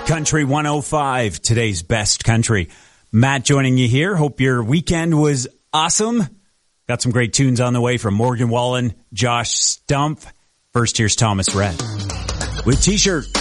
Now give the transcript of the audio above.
Country 105, today's best country. Matt joining you here. Hope your weekend was awesome. Got some great tunes on the way from Morgan Wallen, Josh Stumpf. First, here's Thomas Rhett with T-shirt.